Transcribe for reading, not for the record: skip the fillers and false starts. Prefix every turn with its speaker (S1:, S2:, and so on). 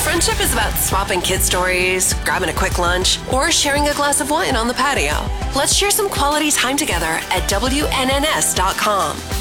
S1: Friendship is about swapping kid stories, grabbing a quick lunch, or sharing a glass of wine on the patio. Let's share some quality time together at WNNS.com.